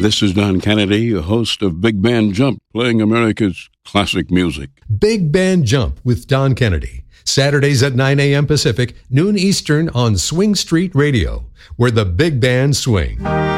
This is Don Kennedy, host of Big Band Jump, playing America's classic music. Big Band Jump with Don Kennedy. Saturdays at 9 a.m. Pacific, noon Eastern on Swing Street Radio, where the big band swing.